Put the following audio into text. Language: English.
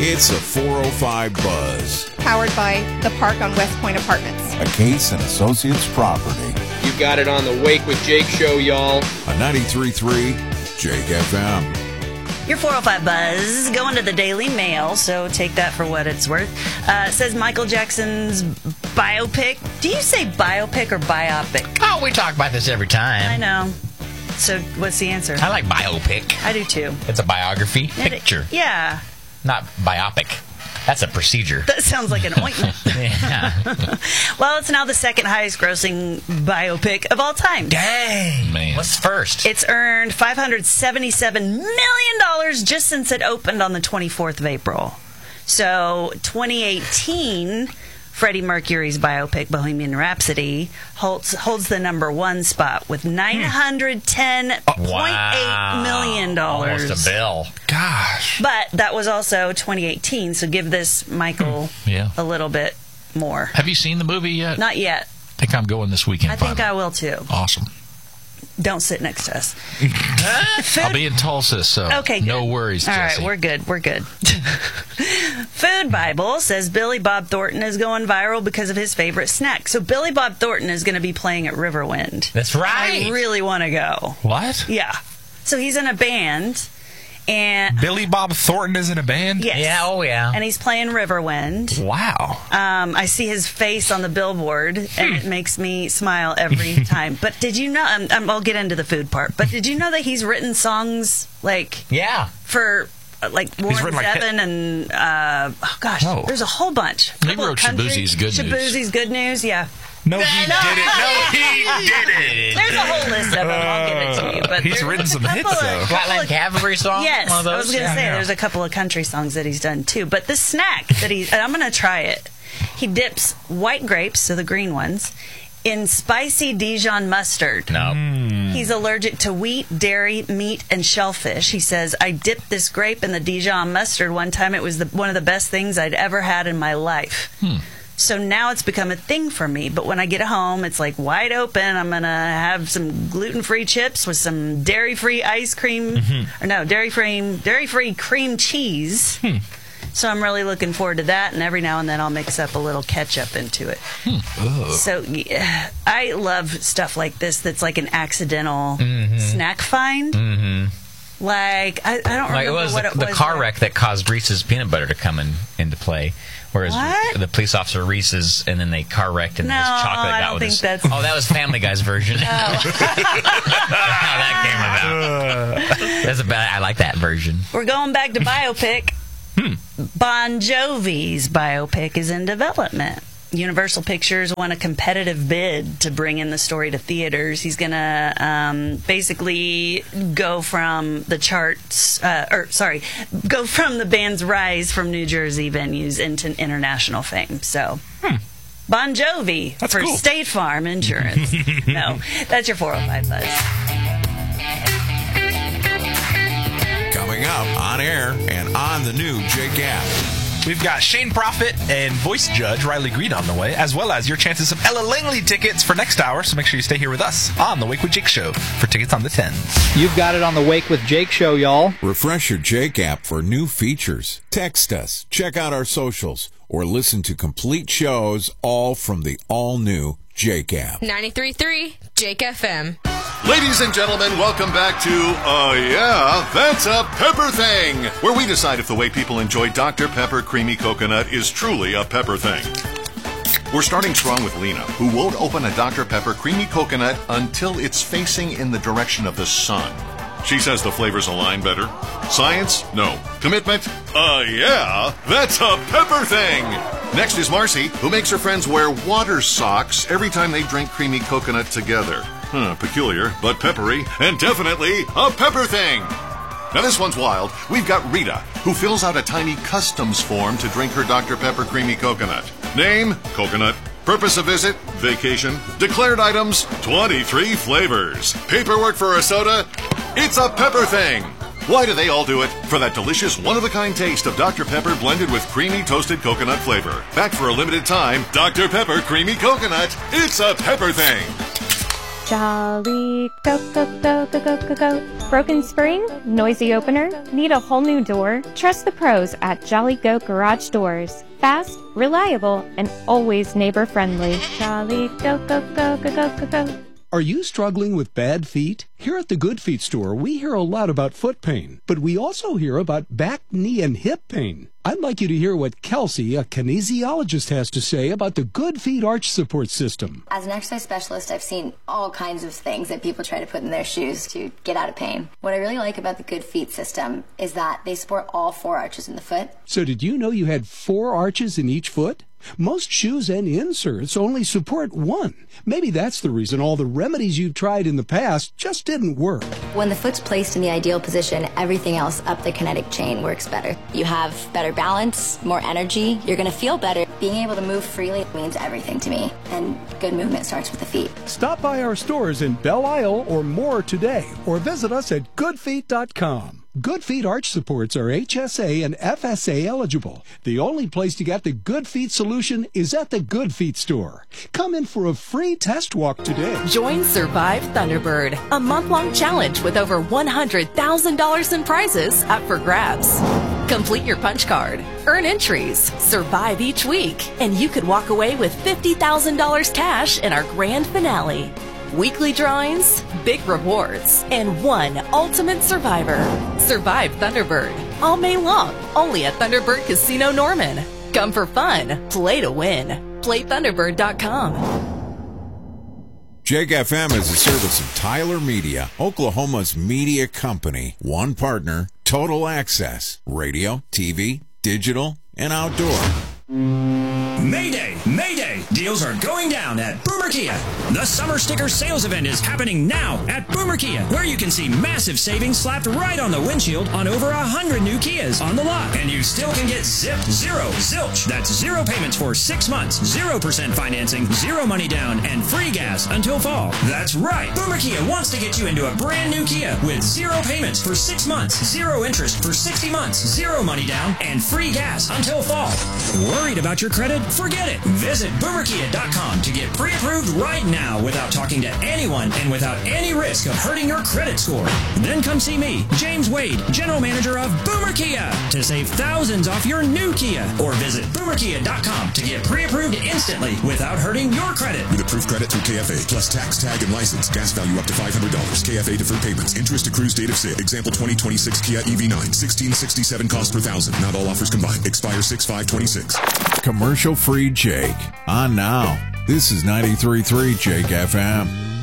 It's a 405 Buzz. Powered by The Park on West Point Apartments. A Case and Associates property. You got it on the Wake with Jake show, y'all. A 93.3 Jake FM. Your 405 Buzz going to the Daily Mail, so take that for what it's worth. It says Michael Jackson's biopic. Do you say biopic or biopic? Oh, we talk about this every time. I know. So what's the answer? I like biopic. I do too. It's a biography picture. Yeah. Not biopic. That's a procedure. That sounds like an ointment. Yeah. Well, it's now the second highest grossing biopic of all time. Dang. Man. What's first? It's earned $577 million just since it opened on the 24th of April. So 2018, Freddie Mercury's biopic Bohemian Rhapsody holds the number one spot with $910.8 million. Almost a bill. Gosh. But that was also 2018, so give this Michael a little bit more. Have you seen the movie yet? Not yet. I think I'm going this weekend. I think I will too. Awesome. Don't sit next to us. I'll be in Tulsa, so okay, no worries, All Jesse. right, we're good. We're good. Food Bible says Billy Bob Thornton is going viral because of his favorite snack. So Billy Bob Thornton is going to be playing at Riverwind. That's right. I really want to go. What? Yeah. So he's in a band. And Billy Bob Thornton is in a band? Yes. Yeah, oh yeah. And he's playing Riverwind. Wow. I see his face on the billboard, and it makes me smile every time. But did you know, I'll get into the food part, but did you know that he's written songs, for, Warren Zevon and, there's a whole bunch. He wrote Shaboozie's Good News. Shaboozie's Good News, yeah. No, he didn't. No, he didn't. There's a whole list of them. I'll give it to you. But he's written some hits, though. Flatland Cavalry song? Yes, One of those? I was going to say there's a couple of country songs that he's done too. But the snack that I'm going to try it. He dips white grapes, so the green ones, in spicy Dijon mustard. No. He's allergic to wheat, dairy, meat, and shellfish. He says, I dipped this grape in the Dijon mustard one time. It was one of the best things I'd ever had in my life. So now it's become a thing for me. But when I get home, it's like wide open. I'm going to have some gluten-free chips with some dairy-free ice cream. Or no, dairy-free cream cheese. So I'm really looking forward to that. And every now and then I'll mix up a little ketchup into it. So yeah, I love stuff like this that's like an accidental snack find. Like, I don't remember what it was. The car wreck that caused Reese's peanut butter to come into play. Whereas the police officer Reese's, and then they car wrecked, and his chocolate I got don't with think his... that's... Oh, that was Family Guy's version. How that came about. That's I like that version. We're going back to biopic. Bon Jovi's biopic is in development. Universal Pictures won a competitive bid to bring in the story to theaters. He's going to basically go from the charts, go from the band's rise from New Jersey venues into international fame. So, Bon Jovi for cool. State Farm Insurance. No, that's your 405 Buzz. Coming up on air and on the new Jake app. We've got Shane Prophet and voice judge Riley Green on the way, as well as your chances of Ella Langley tickets for next hour. So make sure you stay here with us on the Wake with Jake show for tickets on the 10s. You've got it on the Wake with Jake show, y'all. Refresh your Jake app for new features. Text us, check out our socials, or listen to complete shows all from the all-new Jake app. 93.3 Jake FM. Ladies and gentlemen, welcome back to, That's a Pepper Thing, where we decide if the way people enjoy Dr. Pepper Creamy Coconut is truly a pepper thing. We're starting strong with Lena, who won't open a Dr. Pepper Creamy Coconut until it's facing in the direction of the sun. She says the flavors align better. Science? No. Commitment? That's a pepper thing. Next is Marcy, who makes her friends wear water socks every time they drink creamy coconut together. Peculiar, but peppery, and definitely a pepper thing. Now this one's wild. We've got Rita, who fills out a tiny customs form to drink her Dr. Pepper Creamy Coconut. Name? Coconut. Purpose of visit? Vacation. Declared items? 23 flavors. Paperwork for a soda? It's a pepper thing. Why do they all do it? For that delicious, one-of-a-kind taste of Dr. Pepper blended with creamy toasted coconut flavor. Back for a limited time, Dr. Pepper Creamy Coconut. It's a pepper thing. Jolly, go, go, go, go, go, go, go. Broken spring? Noisy opener? Need a whole new door? Trust the pros at Jolly Goat Garage Doors. Fast, reliable, and always neighbor-friendly. Jolly, go, go, go, go, go, go, go. Are you struggling with bad feet? Here at the Good Feet store, we hear a lot about foot pain, but we also hear about back, knee, and hip pain. I'd like you to hear what Kelsey, a kinesiologist, has to say about the Good Feet arch support system. As an exercise specialist, I've seen all kinds of things that people try to put in their shoes to get out of pain. What I really like about the Good Feet system is that they support all 4 arches in the foot. So did you know you had 4 arches in each foot? Most shoes and inserts only support 1. Maybe that's the reason all the remedies you've tried in the past just didn't work. When the foot's placed in the ideal position, everything else up the kinetic chain works better. You have better balance, more energy, you're going to feel better. Being able to move freely means everything to me, and good movement starts with the feet. Stop by our stores in Belle Isle or more today, or visit us at goodfeet.com. Good Feet arch supports are HSA and FSA eligible. The only place to get the Good Feet solution is at the Good Feet store. Come in for a free test walk today. Join Survive Thunderbird, a month-long challenge with over $100,000 in prizes up for grabs. Complete your punch card, earn entries, survive each week, and you could walk away with $50,000 cash in our grand finale. Weekly drawings, big rewards, and one ultimate survivor. Survive Thunderbird, all May long, only at Thunderbird Casino Norman. Come for fun, play to win. PlayThunderbird.com. Jake FM is a service of Tyler Media, Oklahoma's media company. One partner, total access, radio, TV, digital, and outdoor. Mayday! Mayday! Deals are going down at Boomer Kia. The Summer Sticker Sales Event is happening now at Boomer Kia, where you can see massive savings slapped right on the windshield on over 100 new Kias on the lot. And you still can get Zip, Zero, Zilch. That's 0 payments for 6 months, 0% financing, 0 money down, and free gas until fall. That's right! Boomer Kia wants to get you into a brand new Kia with 0 payments for 6 months, 0 interest for 60 months, 0 money down, and free gas until fall. Worried about your credit? Forget it. Visit boomerkia.com to get pre-approved right now without talking to anyone and without any risk of hurting your credit score. Then come see me, James Wade, General Manager of Boomer Kia, to save thousands off your new Kia. Or visit boomerkia.com to get pre-approved instantly without hurting your credit. With approved credit through KFA, plus tax, tag, and license. Gas value up to $500. KFA deferred payments. Interest accrues date of sale. Example 2026 Kia EV9. $1,667 cost per thousand. Not all offers combined. Expire 6/5/26. Commercial-free Jake. On now. This is 93.3 Jake FM.